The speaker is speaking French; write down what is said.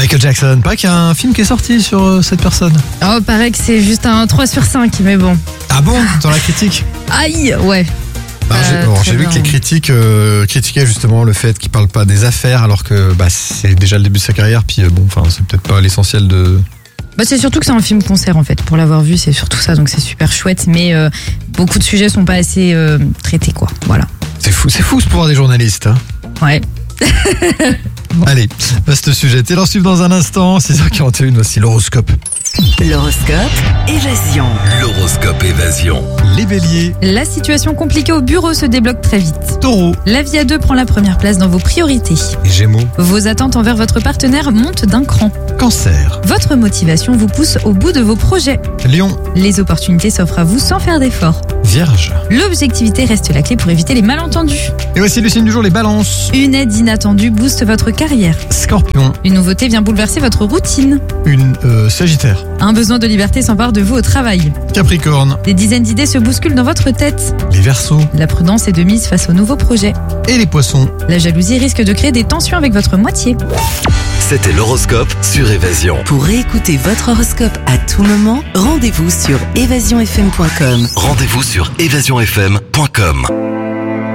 Michael Jackson, pas qu'il y a un film qui est sorti sur cette personne. Oh, paraît que c'est juste un 3 sur 5, mais bon. Ah bon, dans la critique? Aïe, ouais. J'ai vu que les critiques critiquaient justement le fait qu'il parle pas des affaires alors que c'est déjà le début de sa carrière, puis c'est peut-être pas l'essentiel de... C'est surtout que c'est un film concert en fait, pour l'avoir vu c'est surtout ça, donc c'est super chouette, mais beaucoup de sujets sont pas assez traités quoi, voilà. C'est fou ce pouvoir des journalistes, hein. Ouais. Bon. Allez, vaste sujet. Et l'en suivre dans un instant, 6h41, voici l'horoscope. L'horoscope Évasion. L'horoscope Évasion. Les béliers. La situation compliquée au bureau se débloque très vite. Taureau. La vie à deux prend la première place dans vos priorités. Les gémeaux. Vos attentes envers votre partenaire montent d'un cran. Cancer. Votre motivation vous pousse au bout de vos projets. Lion. Les opportunités s'offrent à vous sans faire d'efforts. Vierge. L'objectivité reste la clé pour éviter les malentendus. Et voici le signe du jour, les balances. Une aide inattendue booste votre carrière. Scorpion. Une nouveauté vient bouleverser votre routine. Sagittaire. Un besoin de liberté s'empare de vous au travail. Capricorne. Des dizaines d'idées se bousculent dans votre tête. Les Verseaux. La prudence est de mise face aux nouveaux projets. Et les Poissons. La jalousie risque de créer des tensions avec votre moitié. C'était l'horoscope sur Évasion. Pour réécouter votre horoscope à tout moment, rendez-vous sur évasionfm.com. Rendez-vous sur évasionfm.com.